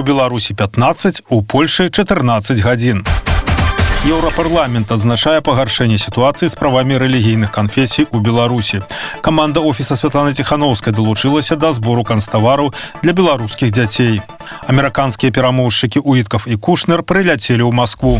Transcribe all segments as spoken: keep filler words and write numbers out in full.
Беларусі пятнаццаць, у Польшы чатырнаццаць гадзін. Еўрапарламент адзначае пагаршэнне сітуацыі з правамі рэлігійных канфесій у Беларусі. Каманда офіса Святланы Ціханаўскай далучылася да збору канцтавараў для беларускіх дзяцей. Амерыканскія перамоўшчыкі Уіткаф і Кушнер прыляцелі ў Маскву.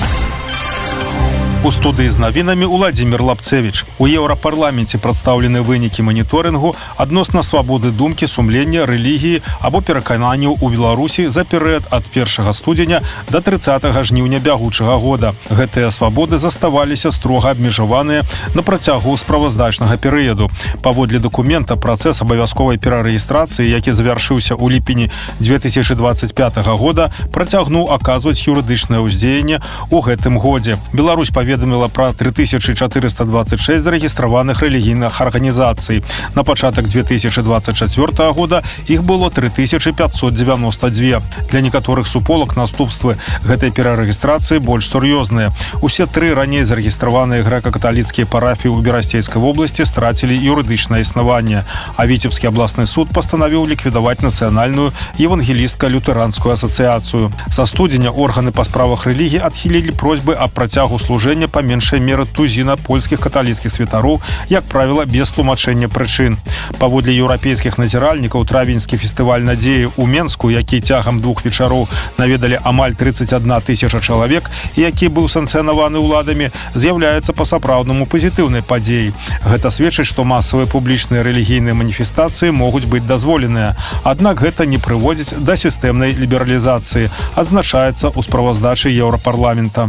У студыі з навінамі Уладзімір Лапцевіч. У Еўрапарламенце прадстаўлены вынікі маніторынгу адносна свабоды думкі, сумлення, рэлігіі або перакананняў у Беларусі за перыяд ад першага студзеня да трыццатага жніўня бягучага года. Гэтыя свабоды заставаліся строга абмежаваныя на працягу справаздачнага перыяду. Паводле дакумента, працэс абавязковай перарэгістрацыі, які завяршыўся ў ліпені дзве тысячы дваццаць пятага года, працягнуў аказваць юрыдычнае ўздзеянне ў гэтым годзе. Беларусь паведаміла паведаміла пра тры тысячы чатырыста дваццаць шэсць зарэгістраваных рэлігійных арганізацый. На пачатак дзве тысячы дваццаць чацвёртага года іх было тры тысячы пятьсот девяносто два. Для некаторых суполак наступствы гэтай перарэгістрацыі больш сур'ёзныя. Усе тры раней зарэгістраваныя грэка-каталіцкія парафіі ў Берасцейскай вобласці страцілі юрыдычнае існаванне, а Віцебскі абласны суд пастанавіў ліквідаваць нацыянальную евангелістка-лютэранскую асацыяцыю. Са студзеня органы па справах рэлігіі адхілілі просьбы аб працягу служэння па меншай меры тузіна польскіх каталіцкіх святароў, як правіла, без тлумачэння прычын. Паводле еўрапейскіх назіральнікаў, травеньскі фестываль надзеі ў Менску, які цягам двух вечароў наведалі амаль трыццаць адна тысяча чалавек і які быў санкцыянаваны ўладамі, з'яўляецца па-сапраўднаму пазітыўнай падзеяй. Гэта сведчыць, што масавыя публічныя рэлігійныя маніфестацыі могуць быць дазволеныя. Аднак гэта не прыводзіць да сістэмнай лібералізацыі, адзначаецца ў справаздачы Еўрапарламента.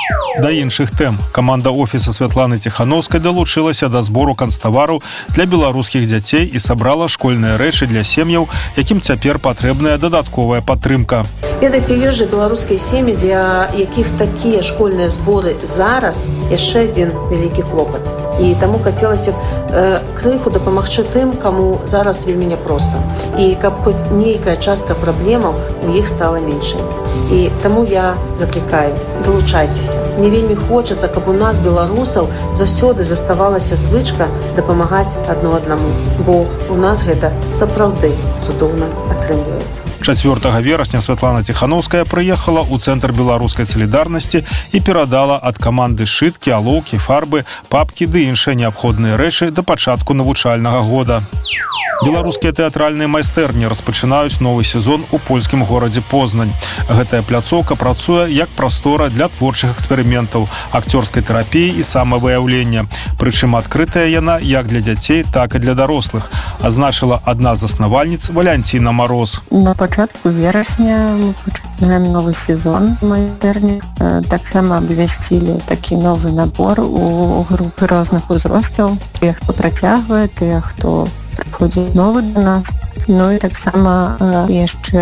Да іншых тэм. Каманда офіса Святланы Ціханаўскай далучылася да збору канцтавараў для беларускіх дзяцей і сабрала школьныя рэчы для сем'яў, якім цяпер патрэбная дадатковая падтрымка. Ведаеце, ёсць жа беларускія сем'і, для якіх такія школьныя зборы зараз яшчэ адзін вялікі клопат. І таму хацелася б э, крыху дапамагчы тым, каму зараз вельмі няпроста. І каб хоць нейкая частка праблемаў у іх стала меншай. І таму я заклікаю, далучайцеся. Мне вельмі хочацца, каб у нас, беларусаў, заўсёды заставалася звычка дапамагаць адно аднаму, бо у нас гэта сапраўды цудоўна атрымліваецца. чацвёртага верасня Святлана Ціханаўская прыехала ў цэнтр беларускай салідарнасці і перадала ад каманды сшыткі, алоўкі, фарбы, папкі ды іншыя неабходныя рэчы да пачатку навучальнага года. Беларускія тэатральныя майстэрні распачынаюць новы сезон у польскім горадзе Познань. Гэтая пляцоўка працуе як прастора для творчых эксперыментаў, акцёрскай тэрапіі і самавыяўлення. Прычым адкрытая яна як для дзяцей, так і для дарослых, азначыла адна з заснавальніц Валянціна Мароз. На пачатку верасня мы пачынаем новы сезон майстэрні. Таксама абвясцілі такі новы набор у групы розных узростаў. Тыя, хто працягвае, тыя, хто прыходзіць новы да нас. Ну і таксама яшчэ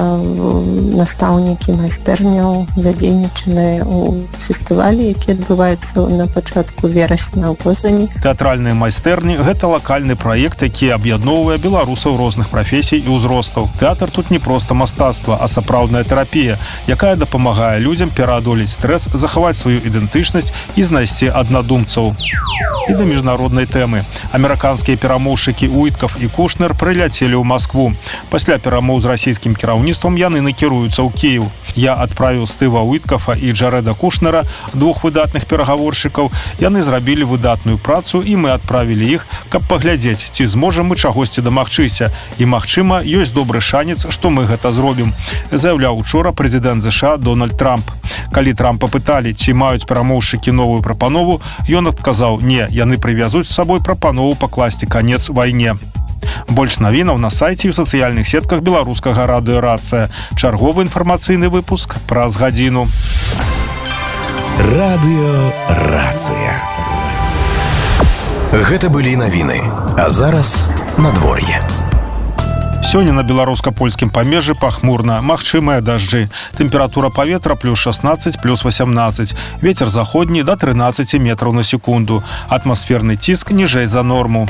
настаўнікі майстэрняў задзейнічаныя ў фестывалі, які адбываецца на пачатку верасня ў Познані. Тэатральныя майстэрні – гэта лакальны праект, які аб'ядноўвае беларусаў розных прафесій і ўзростаў. Тэатр тут не проста мастацтва, а сапраўдная тэрапія, якая дапамагае людзям пераадолець стрэс, захаваць сваю ідэнтычнасць і знайсці аднадумцаў. І да міжнароднай тэмы. Амерыканскія перамоўшчыкі Уіткаф і Кушнер прыляцелі ў Маскву. Пасля перамоў з расійскім кіраўніцтвам яны накіруюцца ў Кіеў. Я адправіў Стыва Уіткафа і Джарэда Кушнера, двух выдатных перагаворшчыкаў. Яны зрабілі выдатную працу, і мы адправілі іх, каб паглядзець, ці зможам мы чагосьці дамагчыся. І, магчыма, ёсць добры шанец, што мы гэта зробім, заяўляў учора прэзідэнт ЗША Дональд Трамп. Калі Трампа пыталі, ці маюць перамоўшчыкі новую прапанову, ён адказаў: не, яны прывязуць з сабой прапанову пакласці канец вайне. Больш навінаў на сайце і ў сацыяльных сетках беларускага радыё «Рацыя». Чарговы інфармацыйны выпуск праз гадзіну. Радыё «Рацыя». Гэта былі навіны. А зараз надвор'е. Сёння на беларуска-польскім памежжы пахмурна, магчымыя дажджы. Тэмпература паветра плюс шаснаццаць, плюс васямнаццаць. Вецер заходні да трынаццаці метраў на секунду. Атмасферны ціск ніжэй за норму.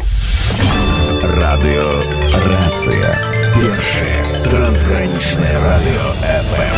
Радыё «Рацыя». Першае трансгранічнае радыё эф эм.